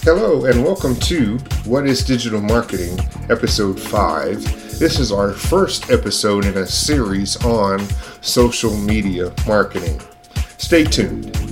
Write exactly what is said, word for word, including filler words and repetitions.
Hello and welcome to What is Digital Marketing, Episode five. This is our first episode in a series on social media marketing. Stay tuned.